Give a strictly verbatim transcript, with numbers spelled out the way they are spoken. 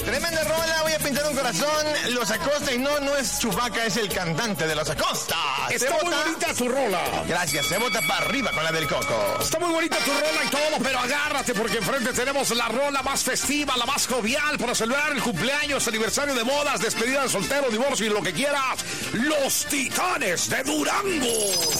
Tremenda rola, voy a pintar un corazón. Los Acosta, y no, no es Chubaca, es el cantante de Los Acosta. Está se muy vota... bonita tu rola. Gracias, se vota para arriba con la del Coco. Está muy bonita tu rola y todo, pero agárrate porque enfrente tenemos la rola más festiva, la más jovial para celebrar el cumpleaños, aniversario de bodas, despedida de soltero, divorcio y lo que quieras. Los Titanes de Durango.